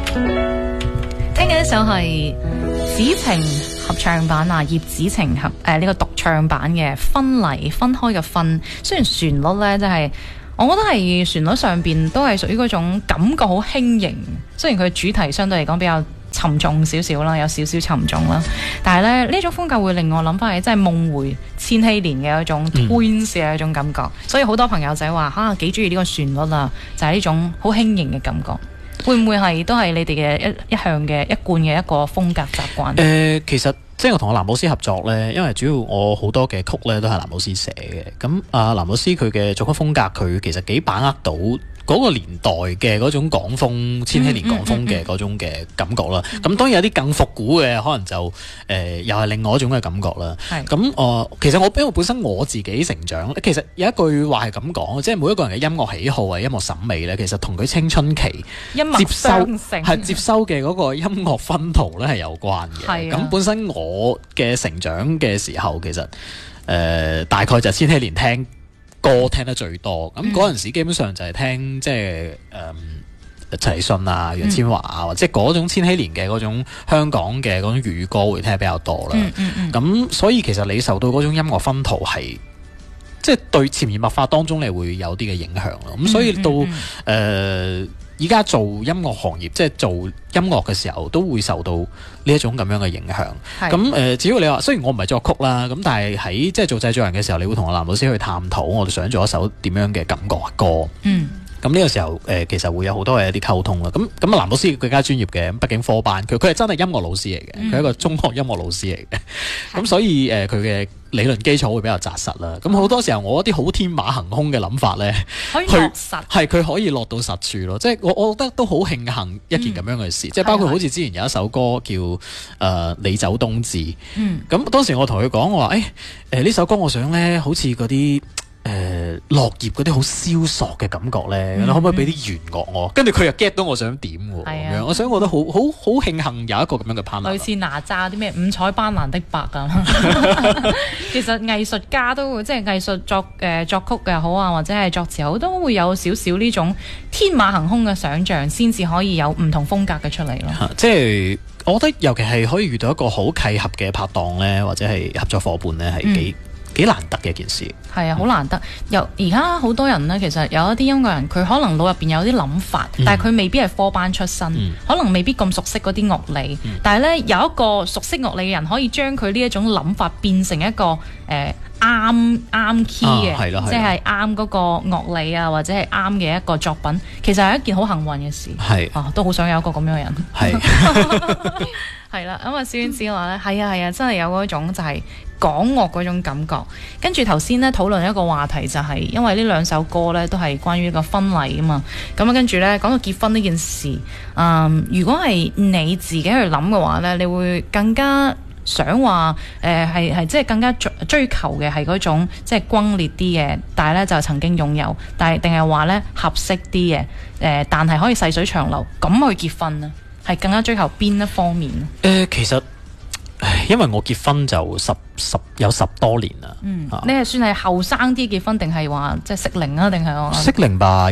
聽嘅一首係子晴合唱版啊，葉子晴合呢個獨唱版嘅《分離》，分開嘅分。雖然旋律呢，真係我覺得係旋律上邊都係屬於嗰種感覺好輕盈，雖然佢主題相對嚟講比較沉重少少啦，有少少沉重啦，但係咧呢種風格會令我諗翻起真係夢回千禧年嘅一種 Twins 嘅一種感覺，所以好多朋友仔話幾中意呢個旋律啊，就係呢種好輕盈嘅感覺。會唔會係都係你哋嘅一向嘅一貫嘅一個風格習慣？ 其實即係我同阿藍老師合作咧，因為主要我好多嘅曲咧都係藍老師寫嘅。咁藍老師佢嘅作曲風格，佢其實幾把握到嗰個年代嘅嗰種港風，千禧年港風嘅嗰種嘅感覺啦。咁當然有啲更復古嘅，可能就又係另外一種嘅感覺啦。咁其實因為本身我自己成長，其實有一句話係咁講，即係每一個人嘅音樂喜好啊、音樂審美咧，其實同佢青春期接收嘅嗰個音樂薰陶咧係有關嘅。咁本身我嘅成長嘅時候，其實大概就千禧年聽歌聽得最多，咁嗰陣時基本上就係聽即係陳奕迅啊、楊千嬅啊，或者嗰種千禧年嘅嗰種香港嘅嗰種粵語歌會聽得比較多啦。咁所以其實你受到嗰種音樂薰陶係，即係對潛移默化當中你會有啲嘅影響咯。咁所以到而家做音樂行業，即係做音樂嘅時候，都會受到呢一種咁樣嘅影響。咁只要你話，雖然我唔係作曲啦，咁但係喺即係做製作人嘅時候，你會同阿藍老師去探討，我哋想做一首點樣嘅感覺嘅歌。咁呢個時候其實會有好多嘅一啲溝通啦。咁藍老師更加專業嘅，畢竟科班，佢係真係音樂老師嚟嘅，佢係一個中學音樂老師嚟嘅。咁所以佢嘅理論基礎會比較紮實啦。咁好多時候我一啲好天馬行空嘅諗法咧，可以落實，係佢可以落到實處咯。即係我覺得都好慶幸一件咁樣嘅事。即係包括好似之前有一首歌叫你走冬至。咁當時我同佢講，我話呢首歌我想咧，好似嗰啲落葉嗰啲好蕭索嘅感覺咧，你可唔可以俾啲弦樂我？跟住佢又 get 到我想點喎，咁樣我想覺得好慶幸有一個咁樣嘅 partner， 類似哪吒啲咩五彩斑斕的白啊。其實藝術家都會即係藝術作曲嘅好啊，或者係作詞好，都會有少少呢種天馬行空嘅想像，先至可以有唔同風格嘅出嚟咯。 即係我覺得，尤其係可以遇到一個好契合嘅拍檔咧，或者係合作伙伴咧，係幾難得嘅一件事。 係啊，好難得。而家好多人呢，其實有一啲音樂人，佢可能腦入邊有啲諗法，但係佢未必係科班出身，可能未必咁熟悉嗰啲樂理。但係呢，有一個熟悉樂理嘅人，可以將佢呢一種諗法變成一個啱 key 嘅，即係啱嗰個樂理啊，或者係啱嘅一個作品。其實係一件好幸運嘅事。都好想有一個咁樣嘅人。係啦，咁小丸子話咧，係啊，真係有嗰種就係港樂嗰種感覺。跟住頭先咧討論一個話題，就係因為呢兩首歌咧都係關於一個婚禮啊嘛。咁跟住咧講到結婚呢件事，如果係你自己去諗嘅話咧，你會更加想話係即係更加追求嘅係嗰種即係轟烈啲嘅，但係咧就曾經擁有，但係定係話咧合適啲嘅但係可以細水長流咁去結婚呢？係更加追求邊一方面？ 其實因為我結婚就有10多年啦。 你係算係後生啲結婚，定係話即係適齡啊？定係我適齡吧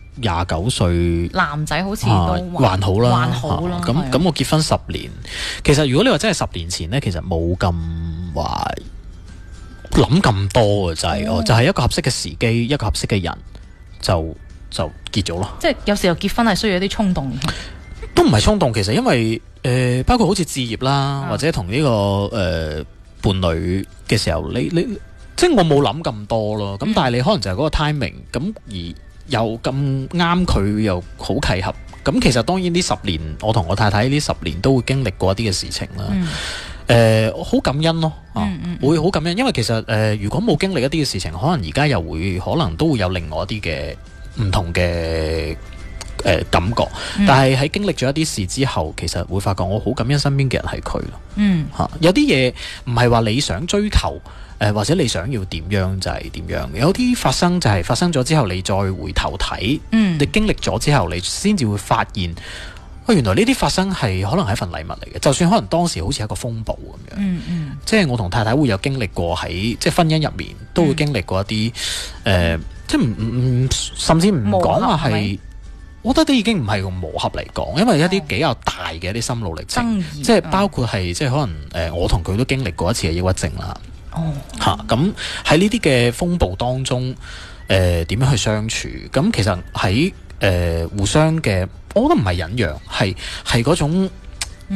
，29歲男仔好似都還好啦， 還好啦。 咁我結婚10年，其實如果你話真係10年前呢，其實冇咁話諗咁多嘅，就係一個合適嘅時機，一個合適嘅人就結咗咯。即係有時候結婚係需要一啲衝動嘅。 都唔係衝動，其實因為包括好似置業啦，或者同呢個伴侶嘅時候，你即係我冇諗咁多咯。咁但係你可能就係嗰個 timing，咁而又咁啱佢又好契合。咁其實當然呢10年，我同我太太呢10年都會經歷過一啲嘅事情啦。好感恩咯，會好感恩，因為其實如果冇經歷一啲嘅事情，可能而家又可能都會有另外一啲嘅唔同嘅感覺，但係喺經歷咗一啲事之後，其實會發覺我好感恩身邊嘅人係佢咯。有啲嘢唔係話你想追求，或者你想要點樣就係點樣。有啲發生就係發生咗之後，你再回頭睇，你經歷咗之後，你先至會發現，原來呢啲發生係可能係一份禮物嚟嘅。就算可能當時好似一個風暴咁樣，即係我同太太會有經歷過喺即係婚姻入面，都會經歷過一啲即係甚至唔講話係。 我覺得都已經唔係用磨合嚟講，因為一啲比較大嘅一啲心路歷程，即係包括係即係可能我同佢都經歷過一次嘅抑鬱症啦。咁喺呢啲嘅風暴當中，點樣去相處？咁其實喺互相嘅，我覺得唔係忍讓，係嗰種